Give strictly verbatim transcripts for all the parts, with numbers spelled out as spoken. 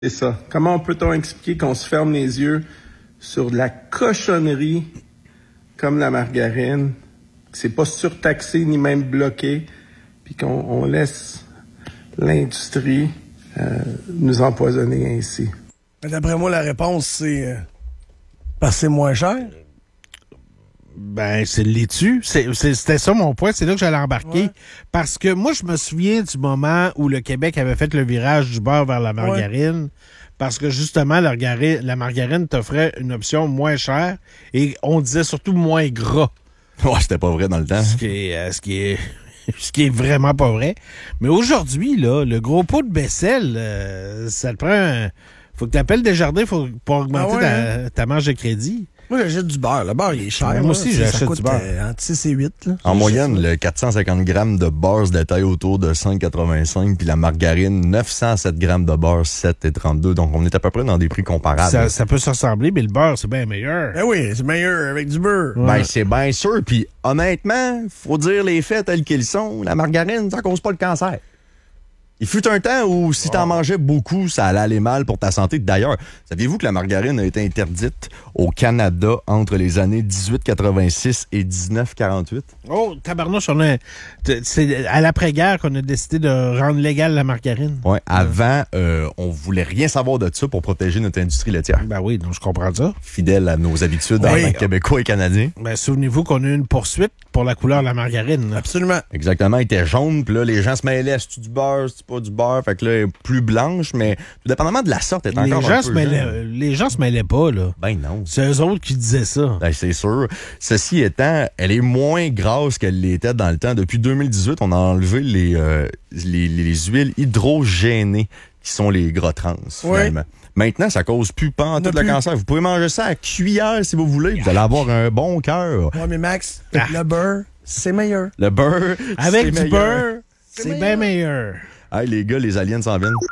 C'est ça. Comment peut-on expliquer qu'on se ferme les yeux sur de la cochonnerie comme la margarine, que c'est pas surtaxé ni même bloqué, puis qu'on on laisse l'industrie euh, nous empoisonner ainsi? D'après moi, la réponse, c'est euh, parce que c'est moins cher. Ben, c'est le laitue. C'est, c'est, c'était ça mon point. C'est là que j'allais embarquer. Ouais. Parce que moi, je me souviens du moment où le Québec avait fait le virage du beurre vers la margarine. Ouais. Parce que justement, la, la margarine t'offrait une option moins chère et on disait surtout moins gras. Ouais, c'était pas vrai dans le temps. Ce qui est, euh, ce qui est, ce qui est vraiment pas vrai. Mais aujourd'hui, là, le gros pot de Becel, euh, ça te prend un... Faut que tu appelles Desjardins faut, pour augmenter ah ouais, ta, hein? ta marge de crédit. Moi, j'achète du beurre. Le beurre, il est cher. Ouais, moi aussi, j'achète du beurre. Euh, entre six et huit. Là. En moyenne, le quatre cent cinquante grammes de beurre se détaille autour de cinq quatre-vingt-cinq, puis la margarine, neuf cent sept grammes de beurre, sept et trente-deux. Donc, on est à peu près dans des prix comparables. Ça, ça peut se ressembler, mais le beurre, c'est bien meilleur. Ben oui, c'est meilleur avec du beurre. Ouais. Ben, c'est bien sûr. Puis, honnêtement, faut dire les faits tels qu'ils sont. La margarine, ça cause pas le cancer. Il fut un temps où si t'en mangeais beaucoup, ça allait aller mal pour ta santé. D'ailleurs, saviez-vous que la margarine a été interdite au Canada entre les années dix-huit quatre-vingt-six et dix-neuf quarante-huit? Oh, tabarnouche, on a, c'est à l'après-guerre qu'on a décidé de rendre légale la margarine. Oui, avant, euh, on voulait rien savoir de ça pour protéger notre industrie laitière. Ben oui, donc je comprends ça. Fidèle à nos habitudes oui. en tant que Québécois et Canadiens. Ben, souvenez-vous qu'on a eu une poursuite pour la couleur de la margarine. Là. Absolument. Exactement, elle était jaune, puis là, les gens se mêlaient, c'est-tu du beurre, c'est-tu pas du beurre, fait que là, elle est plus blanche, mais tout dépendamment de la sorte, elle est les encore gens un se peu mêlaient, Les gens se mêlaient pas, là. Ben non. C'est eux autres qui disaient ça. Ben, c'est sûr. Ceci étant, elle est moins grasse qu'elle l'était dans le temps. Depuis deux mille dix-huit, on a enlevé les, euh, les, les huiles hydrogénées, qui sont les gras trans, finalement. Oui. Maintenant, ça cause plus pas tout le cancer. Vous pouvez manger ça à cuillère si vous voulez. Vous allez avoir un bon cœur. Ouais, mais Max, ah. le beurre, c'est meilleur. Le beurre, avec c'est du meilleur. beurre, c'est, c'est bien meilleur. Hey, les gars, les aliens s'en viennent.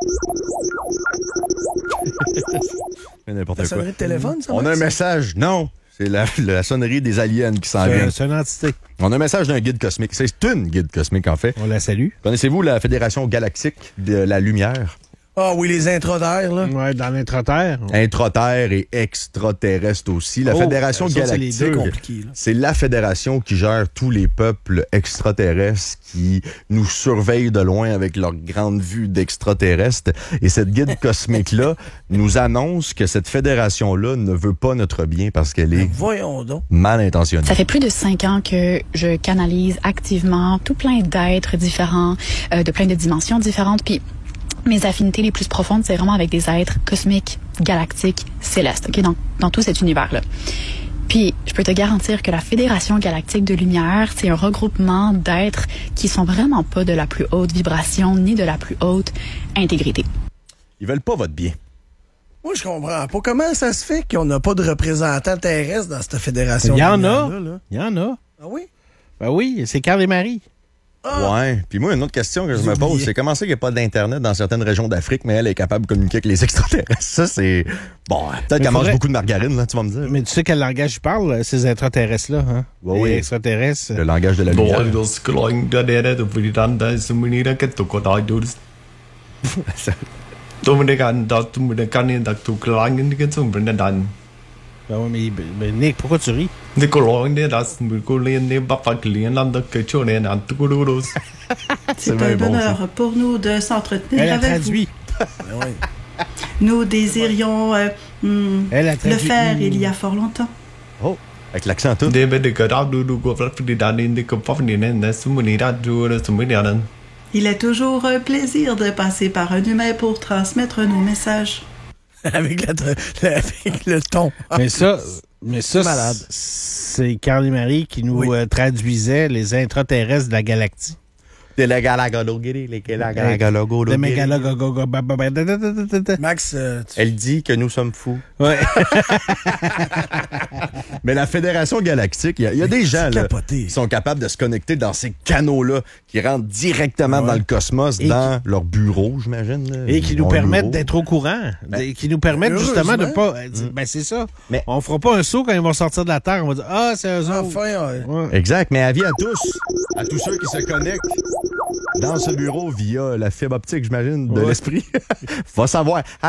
N'importe quoi. Sonnerie de téléphone, ça? On a un message. Non, c'est la, la sonnerie des aliens qui s'en viennent. C'est une entité. On a un message d'un guide cosmique. C'est une guide cosmique, en fait. On la salue. Connaissez-vous la Fédération galactique de la lumière? Ah oui, les intraterres, là. Oui, dans l'intraterre. Intraterre et extraterrestre aussi. La oh, Fédération ça, galactique, c'est, compliqué, c'est la fédération qui gère tous les peuples extraterrestres qui nous surveillent de loin avec leur grande vue d'extraterrestres. Et cette guide cosmique-là nous annonce que cette fédération-là ne veut pas notre bien parce qu'elle est Voyons donc. mal intentionnée. Ça fait plus de cinq ans que je canalise activement tout plein d'êtres différents, euh, de plein de dimensions différentes, puis mes affinités les plus profondes, c'est vraiment avec des êtres cosmiques, galactiques, célestes, okay, dans, dans tout cet univers-là. Puis, je peux te garantir que la Fédération galactique de lumière, c'est un regroupement d'êtres qui sont vraiment pas de la plus haute vibration ni de la plus haute intégrité. Ils veulent pas votre bien. Moi, je comprends pas. Comment ça se fait qu'on n'a pas de représentants terrestres dans cette fédération? Il y en a. Il y en a. Ah oui? Ben oui, c'est Carl et Marie. Ah. Ouais. Puis moi, une autre question que je me pose, c'est comment ça qu'il n'y a pas d'Internet dans certaines régions d'Afrique, mais elle est capable de communiquer avec les extraterrestres? Ça, c'est... Bon, peut-être mais qu'elle faudrait... mange beaucoup de margarine, là, tu vas me dire. Mais tu sais quel langage ils parlent, ces extraterrestres-là, hein? Ouais, les oui. extraterrestres. Le langage de la lumière. Ben oui, mais, mais Nick, pourquoi tu ris? C'est un bonheur bon, pour nous de s'entretenir Elle avec a traduit. vous. Nous désirions euh, mm, Elle a traduit. le faire mm. il y a fort longtemps. Oh, avec l'accent tout. Il est toujours un plaisir de passer par un humain pour transmettre nos messages. avec, la tra- avec le ton. Mais ça, mais ça malade. C'est Carl et Marie qui nous oui. euh, traduisait les intraterrestres de la galaxie. Max, euh, tu... elle dit que nous sommes fous. Ouais. Mais la Fédération galactique, il y, y a des gens là, qui sont capables de se connecter dans ces canaux-là, qui rentrent directement ouais. dans le cosmos, et dans qui... leur bureau, j'imagine. Là, et qui nous permettent bureau. d'être au courant. Ben, qui nous permettent justement de pas... Mm. Ben c'est ça. Mais on fera pas un saut quand ils vont sortir de la Terre. On va dire, ah, c'est eux autres. Enfin, ouais. Ouais. Exact, mais avis à tous, à tous ceux qui se connectent dans ce bureau via la fibre optique, j'imagine, de Ouais. l'esprit. Va savoir.